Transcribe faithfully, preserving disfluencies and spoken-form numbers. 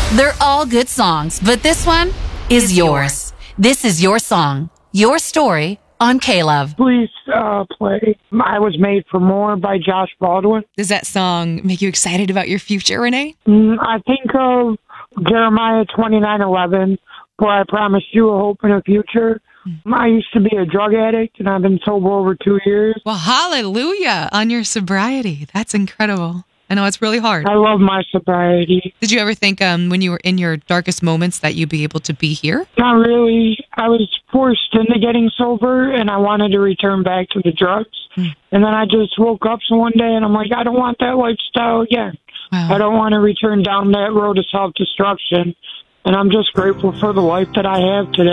They're all good songs, but this one is yours. This is your song, your story on K-Love. Please uh, play I Was Made for More by Josh Baldwin. Does that song make you excited about your future, Renee? Mm, I think of Jeremiah twenty-nine eleven, where I promised you a hope and a future. I used to be a drug addict, and I've been sober over two years. Well, hallelujah on your sobriety. That's incredible. I know it's really hard. I love my sobriety. Did you ever think um, when you were in your darkest moments that you'd be able to be here? Not really. I was forced into getting sober, and I wanted to return back to the drugs. Mm. And then I just woke up one day, and I'm like, I don't want that lifestyle again. Wow. I don't want to return down that road of self-destruction. And I'm just grateful for the life that I have today.